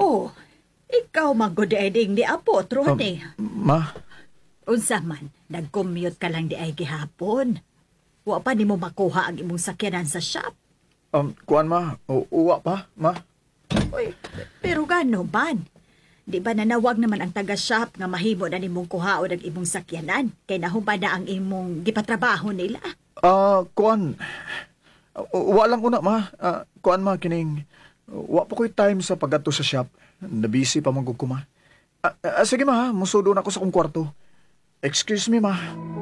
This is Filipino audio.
Oh, ikaw maggodeding di apo, Ronnie. Ma, Unsa man, nag-commute ka lang di ay gihapon. Wa pa nimo makuha ang imong sakyanan sa shop. kuan ma, uwa pa, ma. Uy, pero gano man? Di ba nanawag naman ang taga-shop nga mahimo na nimong kuhaon ang imong sakyanan kay nahuman na ang imong gipatrabaho nila? Kuan, uwa lang una ma. Kuan ma, kining, wa pa ko'y time sa pag-ato sa shop. Nabisi pa manggug ko ma. Sige ma, musudo na ako sa kong kwarto. Excuse me ma.